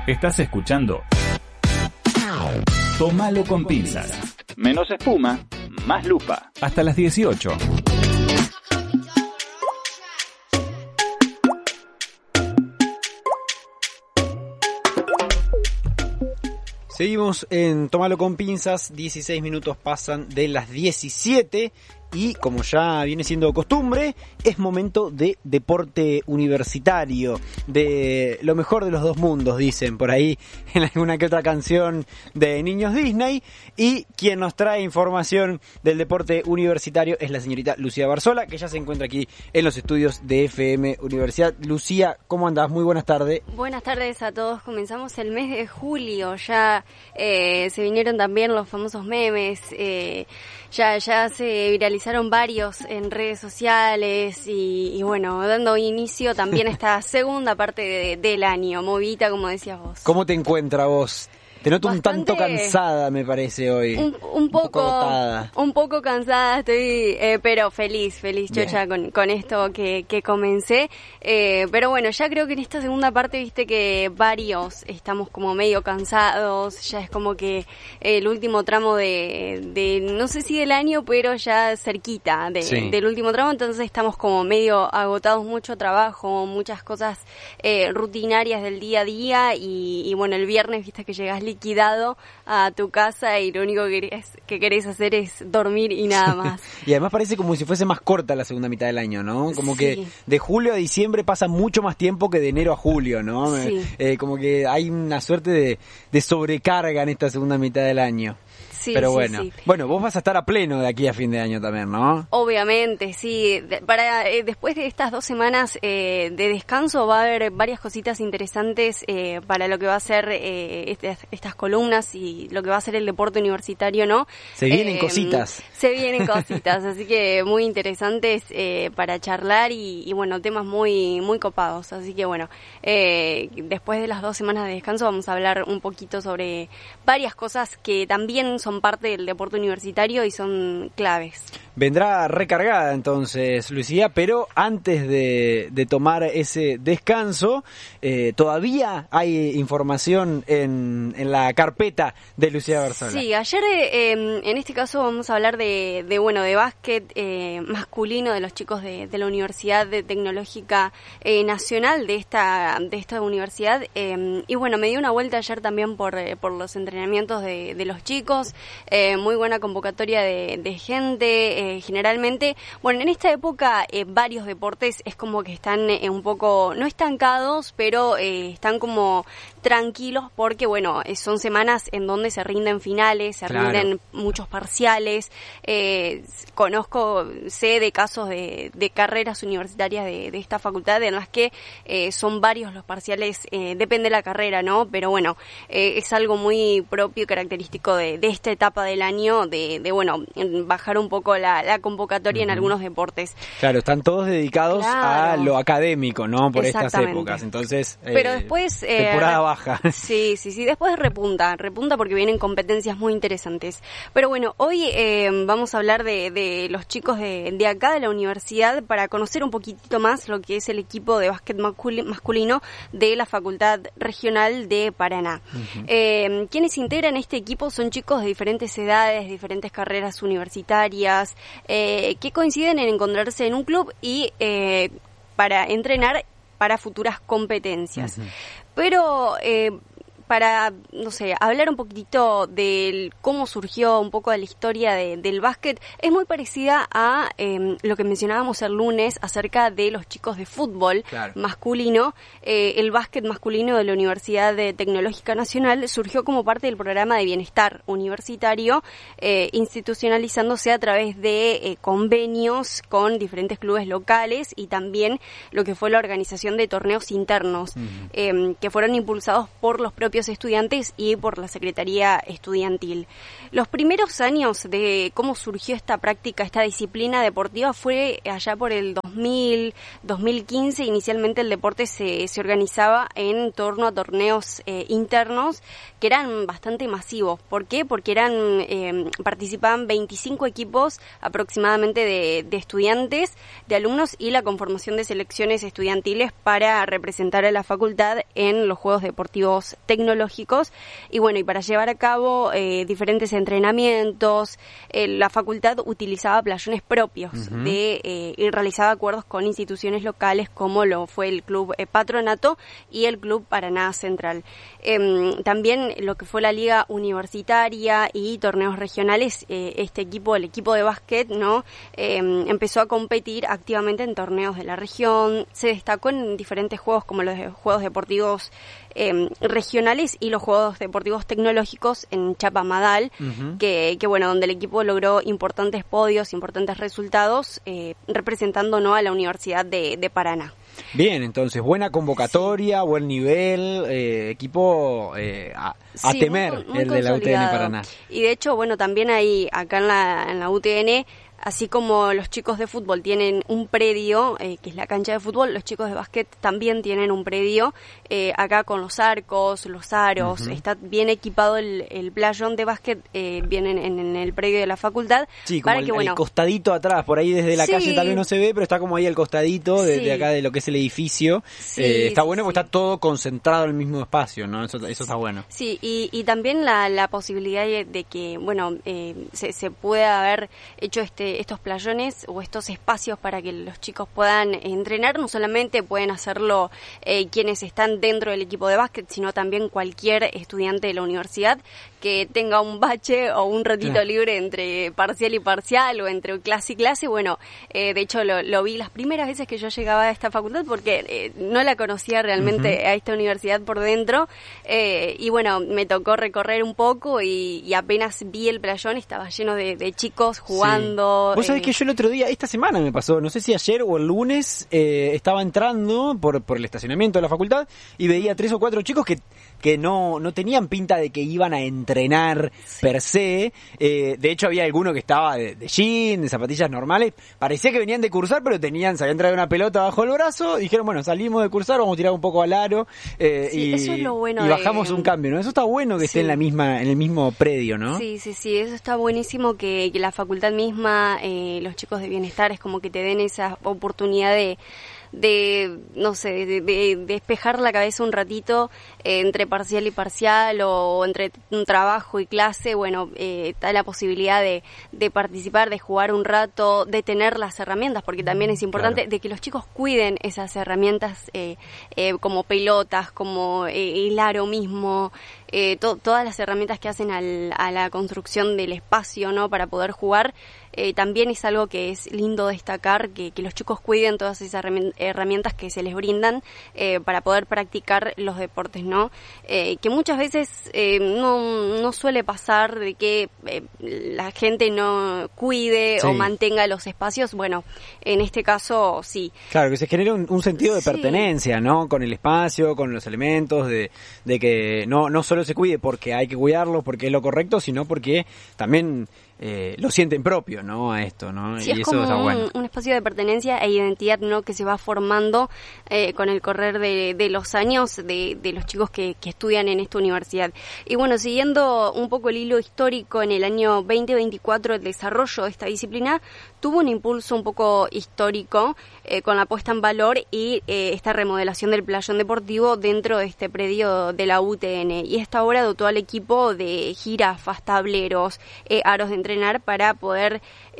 Estás escuchando Tómalo con pinzas. Menos espuma, más lupa. Hasta las 18. Seguimos en Tómalo con pinzas, 16 minutos pasan de las 17 y como ya viene siendo costumbre, es momento de deporte universitario, de lo mejor de los dos mundos, dicen por ahí en alguna que otra canción de Niños Disney, y quien nos trae información del deporte universitario es la señorita Lucía Barzola, que ya se encuentra aquí en los estudios de FM Universidad. Lucía, ¿cómo andás? Muy buenas tardes. Buenas tardes a todos. Comenzamos el mes de julio, ya se vinieron también los famosos memes, ya se viralizaron varios en redes sociales y bueno, dando inicio también a esta segunda parte del año, movidita como decías vos. ¿Cómo te encuentras vos? Te noto Bastante, un tanto cansada, me parece, hoy. Un poco agotada. Un poco cansada estoy, pero feliz, chocha con esto que comencé. Pero bueno, ya creo que en esta segunda parte, viste que varios estamos como medio cansados, ya es como que el último tramo de no sé si del año, pero ya cerquita del último tramo, entonces estamos como medio agotados, mucho trabajo, muchas cosas rutinarias del día a día y bueno, el viernes, viste que llegás liquidado a tu casa y lo único que querés hacer es dormir y nada más. Y además parece como si fuese más corta la segunda mitad del año, ¿no? Como que de julio a diciembre pasa mucho más tiempo que de enero a julio, ¿no? Sí. Como que hay una suerte de sobrecarga en esta segunda mitad del año. Sí, pero sí, bueno, sí. Bueno, vos vas a estar a pleno de aquí a fin de año también, ¿no? Obviamente, sí. Después de estas 2 semanas de descanso va a haber varias cositas interesantes para lo que va a ser estas columnas y lo que va a ser el deporte universitario, ¿no? Se vienen cositas. Se vienen cositas, así que muy interesantes para charlar y bueno, temas muy muy copados. Así que bueno, después de las 2 semanas de descanso vamos a hablar un poquito sobre varias cosas que también son parte del deporte universitario y son claves. Vendrá recargada entonces, Lucía, pero antes de tomar ese descanso, todavía hay información en la carpeta de Lucía Barzola. Sí, ayer en este caso vamos a hablar de básquet masculino de los chicos de la Universidad Tecnológica Nacional de esta universidad y bueno, me di una vuelta ayer también por los entrenamientos de los chicos, muy buena convocatoria de gente, generalmente, bueno, en esta época varios deportes es como que están un poco, no estancados, pero están como tranquilos porque, bueno, son semanas en donde se rinden finales, se rinden muchos parciales, sé de casos de carreras universitarias de esta facultad en las que son varios los parciales, depende de la carrera, ¿no? Pero bueno, es algo muy propio y característico de esta etapa del año, de bajar un poco la convocatoria en algunos deportes. Claro, están todos dedicados a lo académico, ¿no? Por estas épocas, entonces pero después temporada baja. Sí, después repunta porque vienen competencias muy interesantes. Pero bueno, hoy vamos a hablar de los chicos de acá, de la universidad, para conocer un poquitito más lo que es el equipo de básquet masculino de la Facultad Regional de Paraná. Quienes integran este equipo son chicos de diferentes edades, diferentes carreras universitarias, que coinciden en encontrarse en un club y para entrenar para futuras competencias. Pero para, no sé, hablar un poquitito de cómo surgió un poco de la historia del básquet, es muy parecida a lo que mencionábamos el lunes acerca de los chicos de fútbol masculino. El básquet masculino de la Universidad Tecnológica Nacional surgió como parte del programa de bienestar universitario, institucionalizándose a través de convenios con diferentes clubes locales y también lo que fue la organización de torneos internos, que fueron impulsados por los propios propios estudiantes y por la Secretaría Estudiantil. Los primeros años de cómo surgió esta práctica, esta disciplina deportiva, fue allá por el 2000, 2015. Inicialmente el deporte se organizaba en torno a torneos internos que eran bastante masivos. ¿Por qué? Porque participaban 25 equipos aproximadamente de estudiantes, de alumnos, y la conformación de selecciones estudiantiles para representar a la facultad en los Juegos Deportivos Tecnológicos. Y bueno, y para llevar a cabo diferentes entrenamientos, la facultad utilizaba playones propios y realizaba acuerdos con instituciones locales como lo fue el Club Patronato y el Club Paraná Central. También lo que fue la liga universitaria y torneos regionales, el equipo de básquet, ¿no? Empezó a competir activamente en torneos de la región, se destacó en diferentes juegos como los Juegos Deportivos regionales y los Juegos Deportivos Tecnológicos en Chapamadal, que bueno, donde el equipo logró importantes podios, importantes resultados, representando, ¿no?, a la Universidad de Paraná. Bien, entonces, buena convocatoria, buen nivel, equipo a temer, muy el de la UTN Paraná. Y de hecho, bueno, también hay acá en la UTN, así como los chicos de fútbol tienen un predio, que es la cancha de fútbol, los chicos de básquet también tienen un predio, acá con los arcos, los aros, está bien equipado el playón de básquet, vienen en el predio de la facultad. Sí, como para el costadito atrás, por ahí desde la calle tal vez no se ve, pero está como ahí al costadito de acá de lo que es el edificio. Está bueno porque está todo concentrado en el mismo espacio, ¿no? Eso está bueno. Sí, y también la posibilidad de que, bueno, se pueda haber hecho estos playones o estos espacios para que los chicos puedan entrenar. No solamente pueden hacerlo quienes están dentro del equipo de básquet, sino también cualquier estudiante de la universidad que tenga un bache o un ratito libre entre parcial y parcial o entre clase y clase. Bueno, de hecho lo vi las primeras veces que yo llegaba a esta facultad porque no la conocía realmente a esta universidad por dentro, y bueno, me tocó recorrer un poco y apenas vi el playón, estaba lleno de chicos jugando. Vos sabés que yo el otro día, esta semana me pasó, no sé si ayer o el lunes, estaba entrando por el estacionamiento de la facultad y veía 3 o 4 chicos que no tenían pinta de que iban a entrenar per se. De hecho había alguno que estaba de jean, de zapatillas normales, parecía que venían de cursar, pero se habían traído una pelota bajo el brazo, y dijeron, bueno, salimos de cursar, vamos a tirar un poco al aro, y eso es lo bueno, y bajamos un cambio, ¿no? Eso está bueno que esté en el mismo predio, ¿no? Sí, eso está buenísimo que la facultad misma, los chicos de bienestar, es como que te den esa oportunidad de despejar la cabeza un ratito, entre parcial y parcial o entre un trabajo y clase. Bueno, está la posibilidad de participar, de jugar un rato, de tener las herramientas, porque también es importante de que los chicos cuiden esas herramientas, como pelotas, como el aro mismo, todas las herramientas que hacen a la construcción del espacio, ¿no?, para poder jugar. También es algo que es lindo destacar, que los chicos cuiden todas esas herramientas que se les brindan para poder practicar los deportes, ¿no? Que muchas veces no suele pasar de que la gente no cuide o mantenga los espacios. Bueno, en este caso sí. Claro, que se genera un sentido de pertenencia, ¿no? Con el espacio, con los elementos, de que no solo se cuide porque hay que cuidarlos, porque es lo correcto, sino porque también lo sienten propio, ¿no?, a esto, ¿no? Sí, y es eso como está bueno. Un espacio de pertenencia e identidad, ¿no?, que se va formando con el correr de los años de los chicos que estudian en esta universidad. Y bueno, siguiendo un poco el hilo histórico, en el año 2024 el desarrollo de esta disciplina tuvo un impulso un poco histórico con la puesta en valor y esta remodelación del playón deportivo dentro de este predio de la UTN. Y esta obra dotó al equipo de jirafas, tableros, aros de entrenar para poder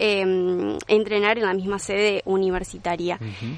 entrenar en la misma sede universitaria.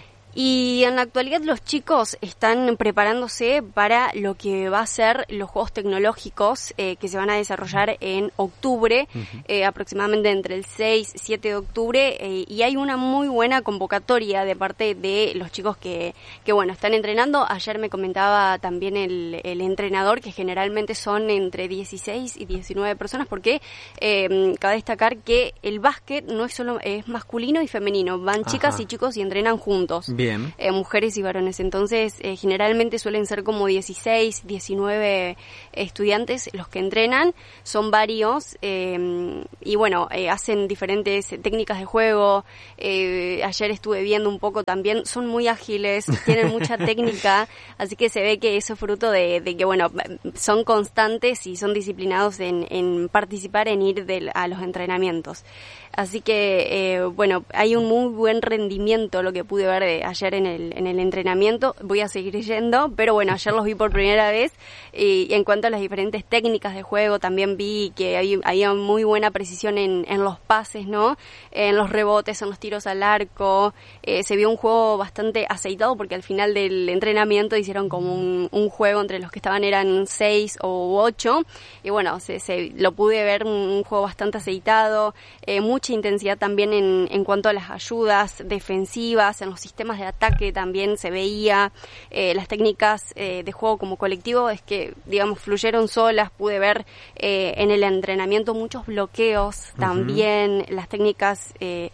Y en la actualidad los chicos están preparándose para lo que va a ser los Juegos Tecnológicos que se van a desarrollar en octubre, aproximadamente entre el 6 y 7 de octubre, y hay una muy buena convocatoria de parte de los chicos que bueno, están entrenando. Ayer me comentaba también el entrenador que generalmente son entre 16 y 19 personas, porque cabe destacar que el básquet no es solo, es masculino y femenino, van chicas y chicos y entrenan juntos. Bien. mujeres y varones. Entonces, generalmente suelen ser como 16, 19 estudiantes los que entrenan, son varios, y bueno, hacen diferentes técnicas de juego. Ayer estuve viendo un poco también, son muy ágiles, tienen mucha técnica, así que se ve que eso es fruto de que, bueno, son constantes y son disciplinados en participar, en ir a los entrenamientos. Así que, bueno, hay un muy buen rendimiento, lo que pude ver ayer en el entrenamiento. Voy a seguir yendo, pero bueno, ayer los vi por primera vez. Y en cuanto a las diferentes técnicas de juego, también vi que había muy buena precisión en los pases, ¿no? En los rebotes, en los tiros al arco. Se vio un juego bastante aceitado, porque al final del entrenamiento hicieron como un juego entre los que estaban, eran 6 o 8. Y bueno, lo pude ver, un juego bastante aceitado, mucha intensidad también en cuanto a las ayudas defensivas, en los sistemas de ataque también se veía. Las técnicas de juego como colectivo es que, digamos, fluyeron solas. Pude ver en el entrenamiento muchos bloqueos también. Las técnicas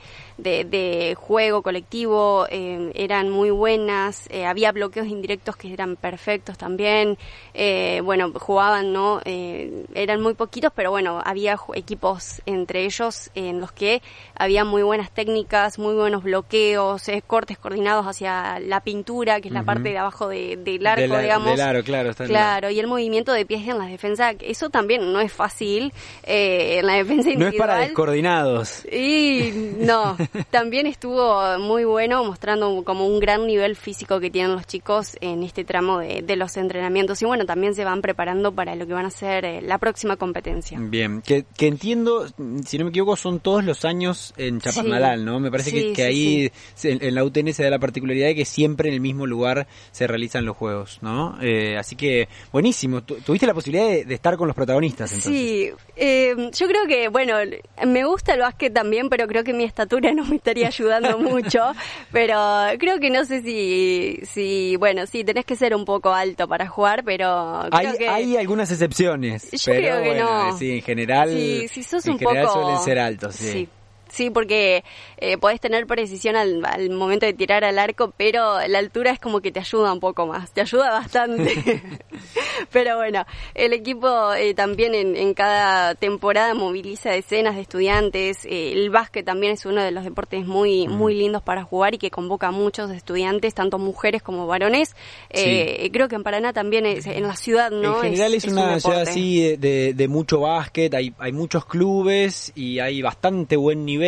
de juego colectivo eran muy buenas. Había bloqueos indirectos que eran perfectos también. Bueno, jugaban, ¿no? Eran muy poquitos, pero bueno, había equipos entre ellos en los que había muy buenas técnicas, muy buenos bloqueos, cortes coordinados hacia la pintura, que es la parte de abajo del arco, digamos. Del aro, claro. Claro, y el movimiento de pies en la defensa, eso también no es fácil, en la defensa individual. No es para descoordinados. Y no, también estuvo muy bueno, mostrando como un gran nivel físico que tienen los chicos en este tramo de los entrenamientos. Y bueno, también se van preparando para lo que van a ser la próxima competencia. Bien, que entiendo, si no me equivoco, son todos los años en Chapadmalal, ¿no? Me parece que ahí en la UTN se da la particularidad de que siempre en el mismo lugar se realizan los juegos, ¿no? Así que, buenísimo. Tuviste la posibilidad de estar con los protagonistas, entonces. Sí, yo creo que, bueno, me gusta el básquet también, pero creo que mi estatura no me estaría ayudando mucho, pero creo que no sé si bueno, sí, tenés que ser un poco alto para jugar, pero creo que hay algunas excepciones, yo pero creo que bueno, no. Sí, en general, si sos en un general poco suelen ser altos, sí. Sí, porque podés tener precisión al momento de tirar al arco, pero la altura es como que te ayuda un poco más, te ayuda bastante. Pero bueno, el equipo también en cada temporada moviliza decenas de estudiantes. El básquet también es uno de los deportes muy lindos para jugar y que convoca a muchos estudiantes, tanto mujeres como varones. Creo que en Paraná también, en la ciudad, ¿no? En general es una ciudad así de mucho básquet, hay muchos clubes y hay bastante buen nivel.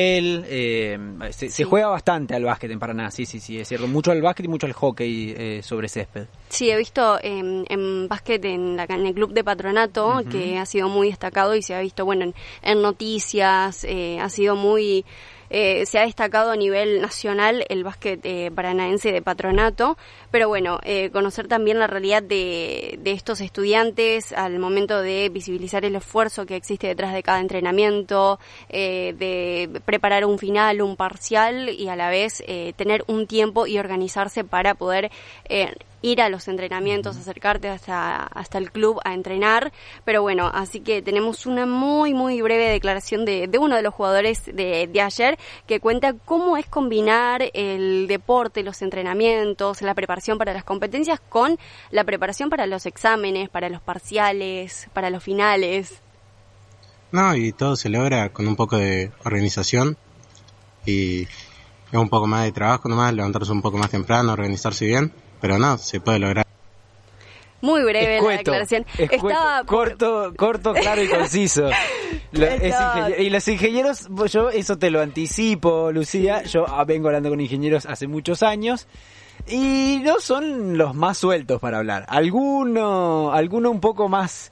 Se juega bastante al básquet en Paraná, sí, es cierto. Mucho al básquet y mucho al hockey sobre césped. Sí, he visto en básquet en el club de Patronato, que ha sido muy destacado y se ha visto, bueno, en noticias, ha sido muy... se ha destacado a nivel nacional el básquet paranaense de Patronato, pero bueno, conocer también la realidad de estos estudiantes al momento de visibilizar el esfuerzo que existe detrás de cada entrenamiento, de preparar un final, un parcial y a la vez tener un tiempo y organizarse para poder ir a los entrenamientos, acercarte hasta el club a entrenar. Pero bueno, así que tenemos una muy breve declaración de uno de los jugadores de ayer, que cuenta cómo es combinar el deporte, los entrenamientos, la preparación para las competencias con la preparación para los exámenes, para los parciales, para los finales. No, y todo se logra con un poco de organización y un poco más de trabajo nomás, levantarse un poco más temprano, organizarse bien, pero no, se puede lograr. Muy breve la declaración. Estaba corto, claro y conciso. Y los ingenieros, yo eso te lo anticipo, Lucía, yo vengo hablando con ingenieros hace muchos años y no son los más sueltos para hablar. Alguno un poco más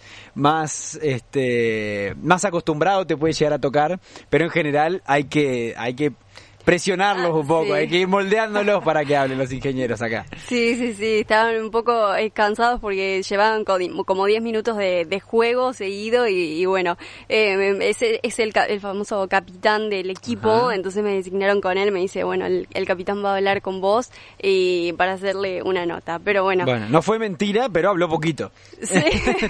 acostumbrado te puede llegar a tocar, pero en general hay que presionarlos un poco, hay que ir moldeándolos para que hablen los ingenieros acá. Sí, estaban un poco cansados porque llevaban como 10 minutos de juego seguido y bueno, es el famoso capitán del equipo. Entonces me designaron con él, me dice, bueno, el capitán va a hablar con vos y para hacerle una nota, pero bueno. Bueno, no fue mentira, pero habló poquito. Sí.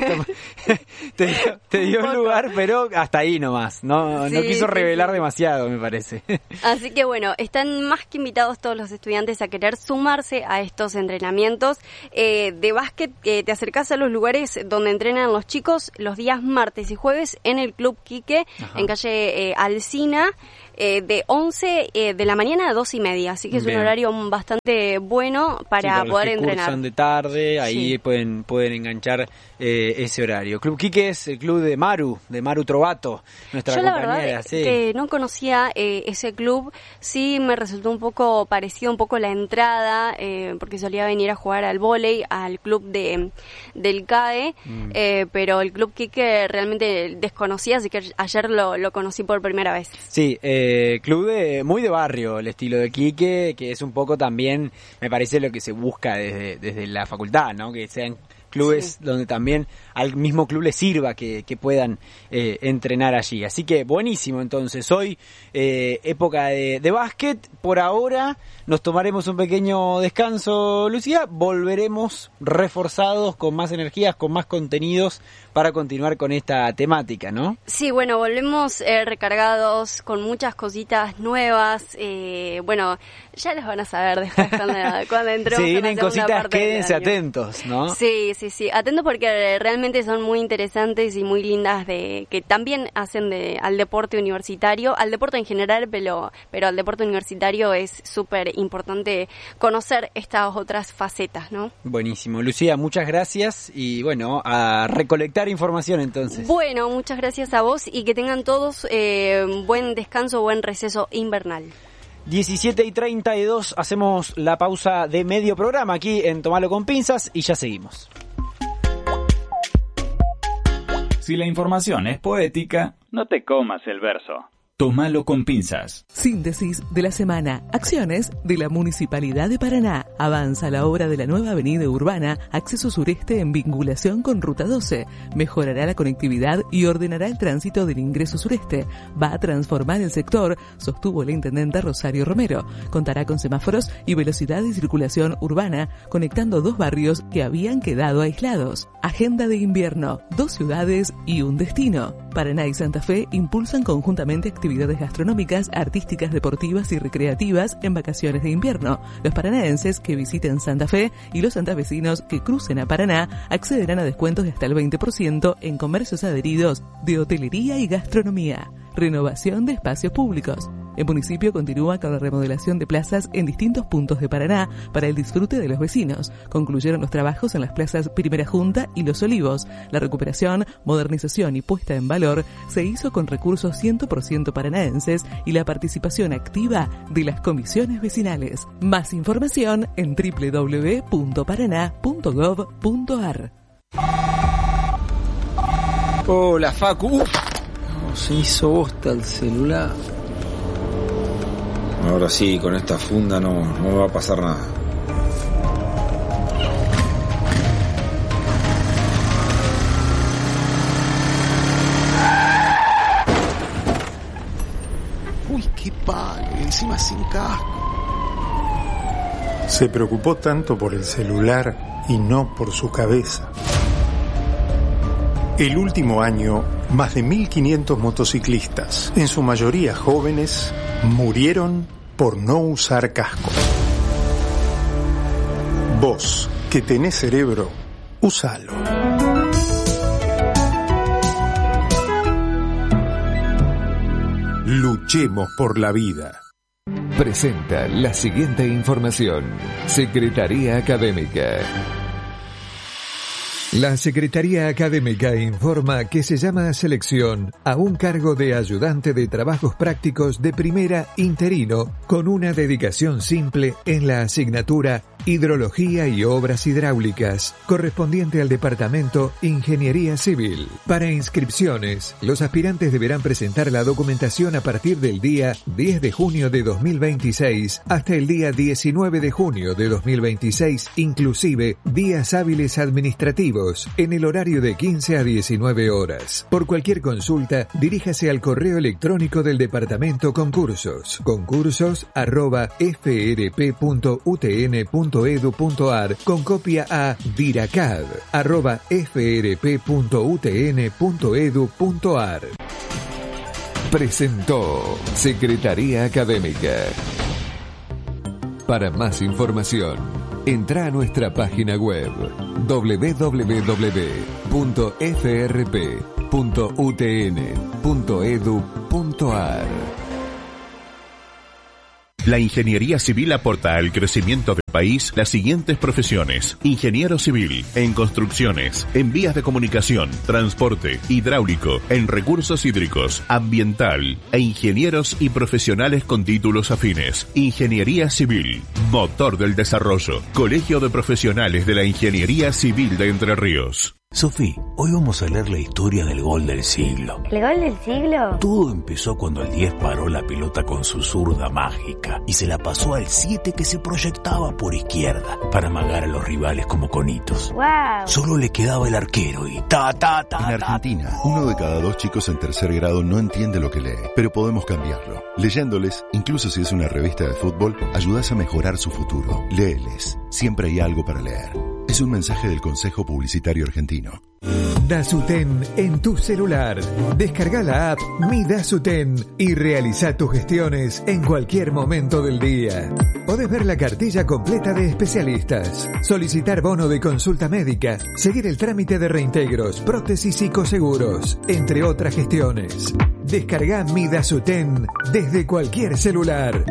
te dio un lugar, pero hasta ahí nomás, no quiso revelar demasiado, me parece. Así que que bueno, están más que invitados todos los estudiantes a querer sumarse a estos entrenamientos de básquet. Te acercás a los lugares donde entrenan los chicos los días martes y jueves en el Club Quique, en calle Alsina, de 11 de la mañana a 2:30, así que es un horario bastante bueno para poder entrenar. Cursan de tarde, ahí pueden enganchar ese horario. Club Quique es el club de Maru Trovato, nuestra compañera. Yo la verdad que no conocía ese club, sí me resultó un poco parecido un poco la entrada, porque solía venir a jugar al vóley, al club del CAE, pero el Club Quique realmente desconocía, así que ayer lo conocí por primera vez. Sí, club muy de barrio, el estilo de Quique, que es un poco también, me parece, lo que se busca desde la facultad, ¿no? Que sean clubes donde también al mismo club le sirva que puedan entrenar allí. Así que buenísimo, entonces hoy época de básquet. Por ahora nos tomaremos un pequeño descanso, Lucía, volveremos reforzados con más energías, con más contenidos para continuar con esta temática, ¿no? Sí, bueno, volvemos recargados con muchas cositas nuevas, bueno, ya las van a saber después cuando entremos. Si vienen cositas, parte quédense atentos, ¿no? Sí, atentos porque realmente son muy interesantes y muy lindas, que también hacen al deporte universitario, al deporte en general, pero al deporte universitario es súper importante conocer estas otras facetas, ¿no? Buenísimo. Lucía, muchas gracias y bueno, a recolectar información entonces. Bueno, muchas gracias a vos y que tengan todos buen descanso, buen receso invernal. 17:32, hacemos la pausa de medio programa aquí en Tomalo con Pinzas y ya seguimos. Si la información es poética, no te comas el verso. Tómalo con pinzas. Síntesis de la semana. Acciones de la Municipalidad de Paraná. Avanza la obra de la nueva avenida urbana, acceso sureste en vinculación con Ruta 12. Mejorará la conectividad y ordenará el tránsito del ingreso sureste. Va a transformar el sector, sostuvo la intendenta Rosario Romero. Contará con semáforos y velocidad de circulación urbana, conectando dos barrios que habían quedado aislados. Agenda de invierno. 2 ciudades y un destino. Paraná y Santa Fe impulsan conjuntamente actividades gastronómicas, artísticas, deportivas y recreativas en vacaciones de invierno. Los paranaenses que visiten Santa Fe y los santafesinos que crucen a Paraná accederán a descuentos de hasta el 20% en comercios adheridos de hotelería y gastronomía. Renovación de espacios públicos. El municipio continúa con la remodelación de plazas en distintos puntos de Paraná para el disfrute de los vecinos. Concluyeron los trabajos en las plazas Primera Junta y Los Olivos. La recuperación, modernización y puesta en valor se hizo con recursos 100% paranaenses y la participación activa de las comisiones vecinales. Más información en www.paraná.gov.ar. Hola, Facu. Se hizo bosta el celular. Ahora sí, con esta funda no me va a pasar nada. Uy, qué palo, encima sin casco. Se preocupó tanto por el celular y no por su cabeza. El último año, más de 1.500 motociclistas, en su mayoría jóvenes, murieron por no usar casco. Vos, que tenés cerebro, úsalo. Luchemos por la vida. Presenta la siguiente información. Secretaría Académica. La Secretaría Académica informa que se llama a selección a un cargo de ayudante de trabajos prácticos de primera interino con una dedicación simple en la asignatura Hidrología y Obras Hidráulicas, correspondiente al Departamento Ingeniería Civil. Para inscripciones, los aspirantes deberán presentar la documentación a partir del día 10 de junio de 2026 hasta el día 19 de junio de 2026, inclusive días hábiles administrativos, en el horario de 15 a 19 horas. Por cualquier consulta, diríjase al correo electrónico del Departamento Concursos, concursos@frp.utn.edu.ar con copia a diracad@frp.utn.edu.ar. presentó Secretaría Académica. Para más información, entra a nuestra página web www.frp.utn.edu.ar. La ingeniería civil aporta al crecimiento del país las siguientes profesiones: ingeniero civil, en construcciones, en vías de comunicación, transporte, hidráulico, en recursos hídricos, ambiental, e ingenieros y profesionales con títulos afines. Ingeniería civil, motor del desarrollo. Colegio de Profesionales de la Ingeniería Civil de Entre Ríos. Sofi, hoy vamos a leer la historia del gol del siglo. ¿El gol del siglo? Todo empezó cuando el 10 paró la pelota con su zurda mágica y se la pasó al 7 que se proyectaba por izquierda para amagar a los rivales como conitos. ¡Wow! Solo le quedaba el arquero y En Argentina, 1 de cada 2 chicos en tercer grado no entiende lo que lee, pero podemos cambiarlo. Leyéndoles, incluso si es una revista de fútbol, ayudas a mejorar su futuro. Léeles, siempre hay algo para leer. Es un mensaje del Consejo Publicitario Argentino. Dasuten en tu celular. Descarga la app Mi Dasuten y realiza tus gestiones en cualquier momento del día. Podés ver la cartilla completa de especialistas, solicitar bono de consulta médica, seguir el trámite de reintegros, prótesis y coseguros, entre otras gestiones. Descarga Mi Dasuten desde cualquier celular.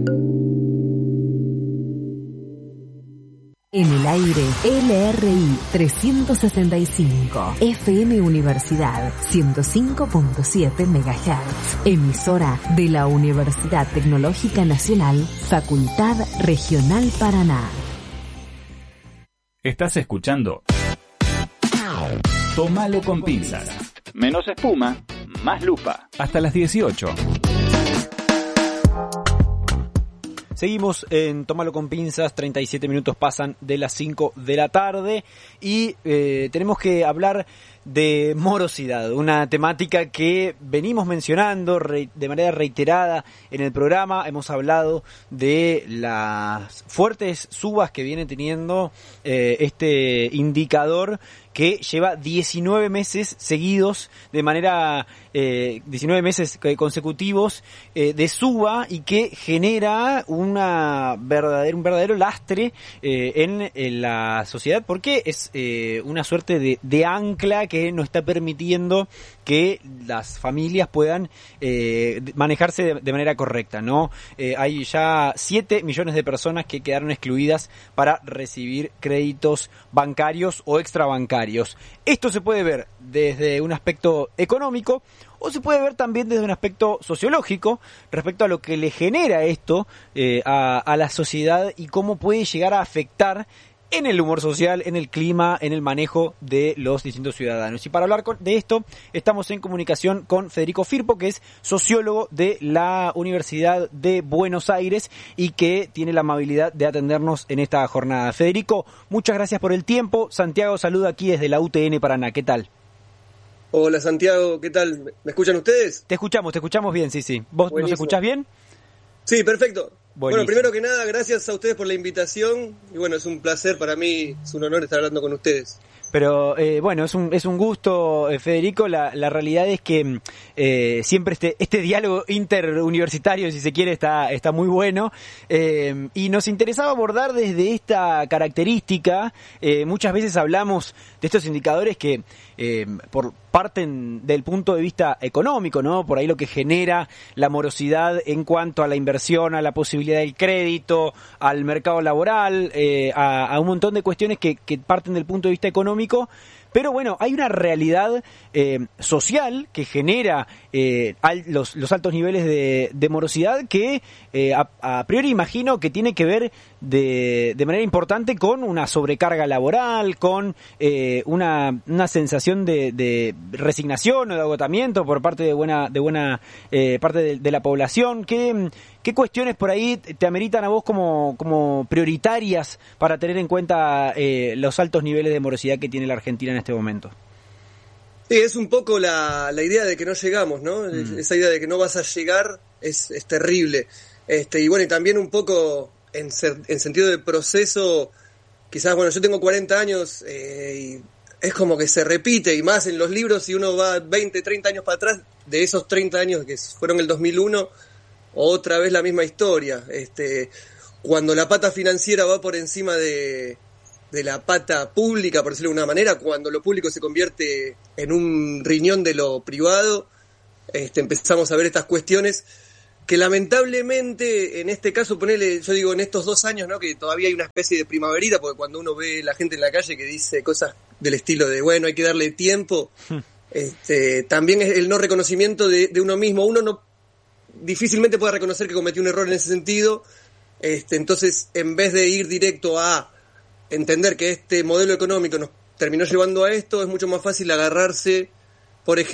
En el aire, LRI 365, FM Universidad 105.7 MHz, emisora de la Universidad Tecnológica Nacional, Facultad Regional Paraná. Estás escuchando Tómalo con pinzas. Menos espuma, más lupa. Hasta las 18. Seguimos en Tómalo con pinzas, 37 minutos pasan de las 5 de la tarde y tenemos que hablar de morosidad, una temática que venimos mencionando de manera reiterada en el programa. Hemos hablado de las fuertes subas que viene teniendo este indicador que lleva 19 meses seguidos de manera 19 meses consecutivos de suba y que genera un verdadero lastre en la sociedad, porque es una suerte de ancla que no está permitiendo que las familias puedan manejarse de manera correcta, ¿no? Hay ya 7 millones de personas que quedaron excluidas para recibir créditos bancarios o extrabancarios. Esto se puede ver desde un aspecto económico o se puede ver también desde un aspecto sociológico respecto a lo que le genera esto a la sociedad y cómo puede llegar a afectar en el humor social, en el clima, en el manejo de los distintos ciudadanos. Y para hablar de esto, estamos en comunicación con Federico Firpo, que es sociólogo de la Universidad de Buenos Aires y que tiene la amabilidad de atendernos en esta jornada. Federico, muchas gracias por el tiempo. Santiago saluda aquí desde la UTN Paraná. ¿Qué tal? Hola Santiago, ¿qué tal? ¿Me escuchan ustedes? Te escuchamos bien, sí. ¿Vos Buenísimo. ¿Nos escuchás bien? Sí, perfecto. Buenísimo. Bueno, primero que nada, gracias a ustedes por la invitación y bueno, es un placer para mí, es un honor estar hablando con ustedes. Pero bueno, es un gusto, Federico. La realidad es que siempre este diálogo interuniversitario, si se quiere, está muy bueno. Y nos interesaba abordar desde esta característica. Muchas veces hablamos de estos indicadores que parten del punto de vista económico, ¿no? Por ahí lo que genera la morosidad en cuanto a la inversión, a la posibilidad del crédito, al mercado laboral, a un montón de cuestiones que parten del punto de vista económico. Pero bueno, hay una realidad social que genera los altos niveles de morosidad que a priori imagino que tiene que ver de manera importante con una sobrecarga laboral, con una sensación de resignación o de agotamiento por parte de buena parte de la población. ¿Qué cuestiones por ahí te ameritan a vos como prioritarias para tener en cuenta los altos niveles de morosidad que tiene la Argentina en este momento? Sí, es un poco la idea de que no llegamos, ¿no? Esa idea de que no vas a llegar es terrible. Y bueno, y también un poco en sentido de proceso, quizás, bueno, yo tengo 40 años y es como que se repite, y más en los libros, si uno va 20, 30 años para atrás, de esos 30 años que fueron el 2001, otra vez la misma historia. Cuando la pata financiera va por encima de la pata pública, por decirlo de una manera, cuando lo público se convierte en un riñón de lo privado, empezamos a ver estas cuestiones que lamentablemente, en este caso, yo digo en estos 2 años, ¿no? Que todavía hay una especie de primaverita, porque cuando uno ve la gente en la calle que dice cosas del estilo de, bueno, hay que darle tiempo, también es el no reconocimiento de uno mismo. Uno no difícilmente puede reconocer que cometió un error en ese sentido, entonces en vez de ir directo a entender que este modelo económico nos terminó llevando a esto, es mucho más fácil agarrarse, por ejemplo,